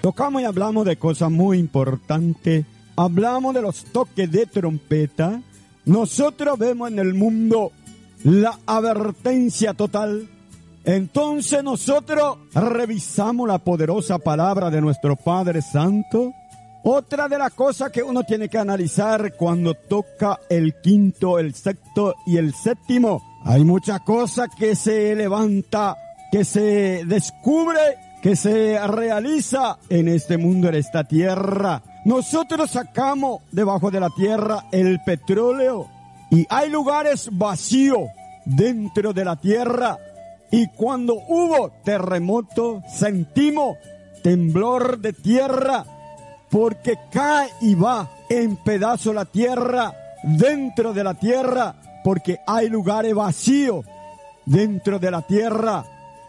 tocamos y hablamos de cosas muy importantes. Hablamos de los toques de trompeta. Nosotros vemos en el mundo la advertencia total. Entonces nosotros revisamos la poderosa palabra de nuestro Padre Santo. Otra de las cosas que uno tiene que analizar cuando toca el quinto, el sexto y el séptimo, hay muchas cosas que se levanta, que se descubre, que se realiza en este mundo, en esta tierra. Nosotros sacamos debajo de la tierra el petróleo y hay lugares vacíos dentro de la tierra. Y cuando hubo terremoto, sentimos temblor de tierra, porque cae y va en pedazos la tierra, dentro de la tierra, porque hay lugares vacíos dentro de la tierra.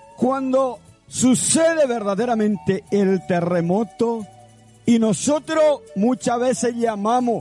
Cuando sucede verdaderamente el terremoto, y nosotros muchas veces llamamos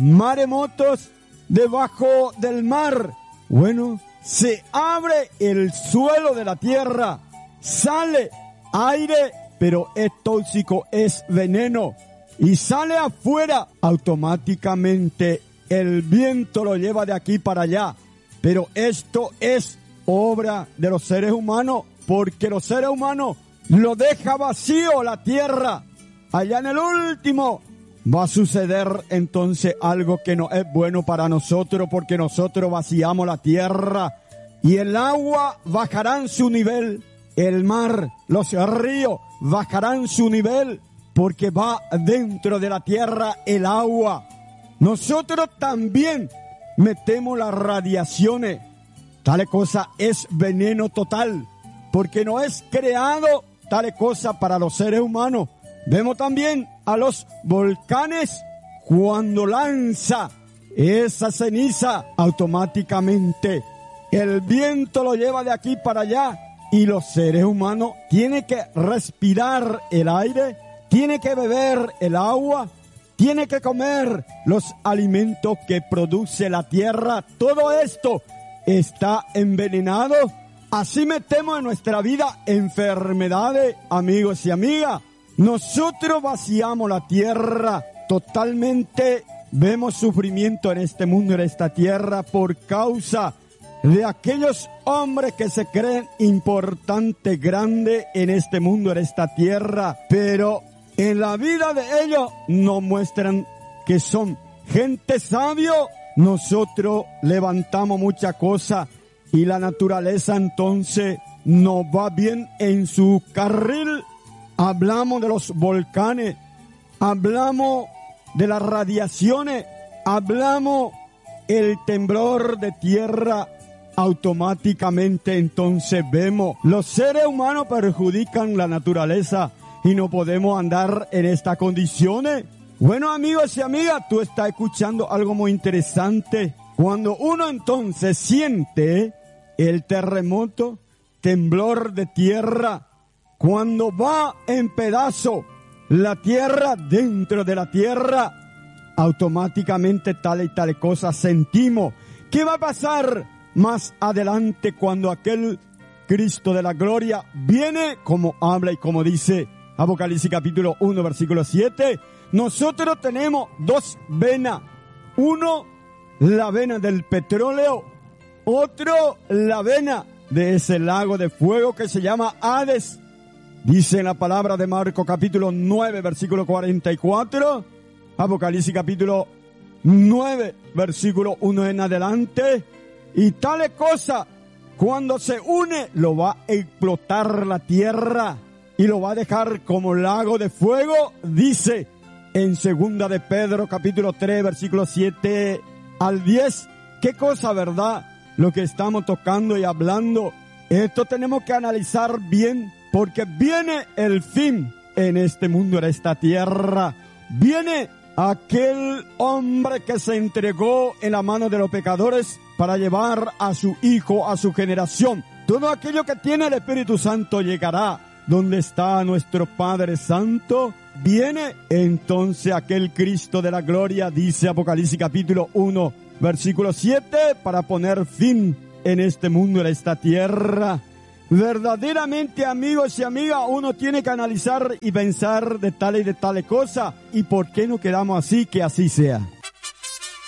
maremotos debajo del mar, bueno, se abre el suelo de la tierra, sale aire, pero es tóxico, es veneno, y sale afuera, automáticamente el viento lo lleva de aquí para allá. Pero esto es obra de los seres humanos, porque los seres humanos lo deja vacío la tierra. Allá en el último va a suceder entonces algo que no es bueno para nosotros, porque nosotros vaciamos la tierra y el agua bajará en su nivel, el mar, los ríos bajarán su nivel, porque va dentro de la tierra el agua. Nosotros también metemos las radiaciones. Tal cosa es veneno total, porque no es creado tal cosa para los seres humanos. Vemos también a los volcanes, cuando lanza esa ceniza, automáticamente el viento lo lleva de aquí para allá, y los seres humanos tienen que respirar el aire, tienen que beber el agua, tienen que comer los alimentos que produce la tierra. Todo esto está envenenado. Así metemos en nuestra vida enfermedades, amigos y amigas. Nosotros vaciamos la tierra totalmente. Vemos sufrimiento en este mundo, en esta tierra, por causa de aquellos hombres que se creen importantes, grandes en este mundo, en esta tierra, pero en la vida de ellos nos muestran que son gente sabio. Nosotros levantamos muchas cosas y la naturaleza entonces nos va bien en su carril. Hablamos de los volcanes, hablamos de las radiaciones, hablamos el temblor de tierra. Automáticamente entonces vemos los seres humanos perjudican la naturaleza y no podemos andar en estas condiciones. Bueno, amigos y amigas, tú estás escuchando algo muy interesante. Cuando uno entonces siente el terremoto, temblor de tierra, cuando va en pedazo la tierra dentro de la tierra, automáticamente tal y tal cosa sentimos. ¿Qué va a pasar más adelante cuando aquel Cristo de la gloria viene, como habla y como dice Apocalipsis capítulo 1 versículo 7? Nosotros tenemos dos venas. Uno, la vena del petróleo. Otro, la vena de ese lago de fuego que se llama Hades. Dice en la palabra de Marcos capítulo 9 versículo 44. Apocalipsis capítulo 9 versículo 1 en adelante. Y tal cosa, cuando se une, lo va a explotar la tierra y lo va a dejar como lago de fuego. Dice en segunda de Pedro capítulo 3 versículo 7 al 10. ¿Qué cosa, verdad? Lo que estamos tocando y hablando. Esto tenemos que analizar bien, porque viene el fin en este mundo, en esta tierra. Viene aquel hombre que se entregó en la mano de los pecadores para llevar a su hijo, a su generación. Todo aquello que tiene el Espíritu Santo llegará donde está nuestro Padre Santo. Viene entonces aquel Cristo de la gloria, dice Apocalipsis capítulo 1, versículo 7, para poner fin en este mundo, en esta tierra. Verdaderamente, amigos y amigas, uno tiene que analizar y pensar de tal y de tal cosa. ¿Y por qué no quedamos así? Que así sea.